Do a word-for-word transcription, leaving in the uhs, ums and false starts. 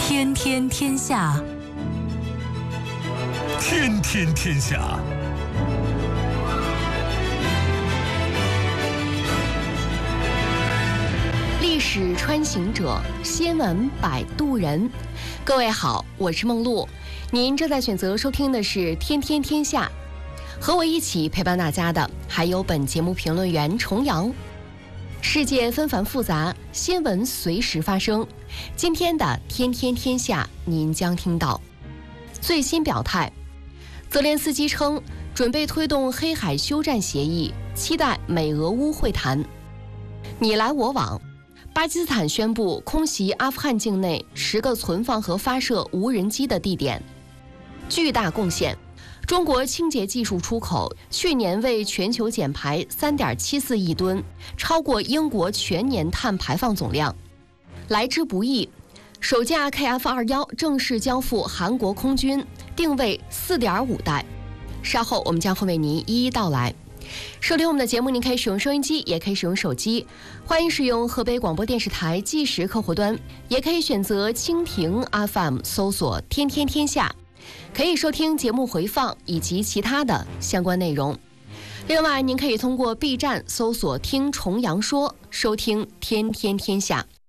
天天天下， 天天天下。 历史穿行者，新闻摆渡人。各位好，我是梦露，您正在选择收听的是《天天天下》，和我一起陪伴大家的还有本节目评论员重阳。世界纷繁复杂，新闻随时发生。今天的《天天天下》，您将听到最新表态。泽连斯基称，准备推动黑海休战协议，期待美俄乌会谈。你来我往。巴基斯坦宣布空袭阿富汗境内十个存放和发射无人机的地点，巨大贡献。中国清洁技术出口去年为全球减排 三点七四亿吨，超过英国全年碳排放总量。来之不易，首架 K F 二十一 正式交付韩国空军，定位 四点五 代。稍后我们将会为您一一道来。收听我们的节目，您可以使用收音机，也可以使用手机，欢迎使用河北广播电视台即时客户端，也可以选择蜻蜓 F M 搜索天天天下，可以收听节目回放以及其他的相关内容。另外您可以通过 B 站搜索听重阳说，收听天天天下。